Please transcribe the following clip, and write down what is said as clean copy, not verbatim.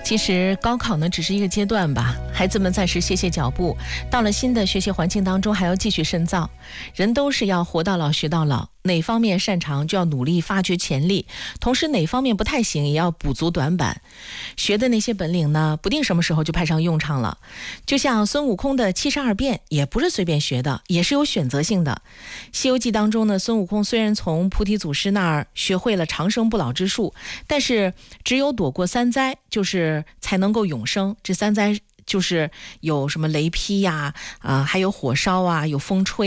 其实高考呢只是一个阶段吧，孩子们暂时歇歇脚步，到了新的学习环境当中还要继续深造。人都是要活到老学到老，哪方面擅长就要努力发掘潜力，同时哪方面不太行也要补足短板。学的那些本领呢，不定什么时候就派上用场了。就像孙悟空的72变也不是随便学的，也是有选择性的。西游记当中呢，孙悟空虽然从菩提祖师那儿学会了长生不老之术，但是只有躲过3灾，就是才能够永生。这3灾就是有什么雷劈呀，还有火烧啊，有风吹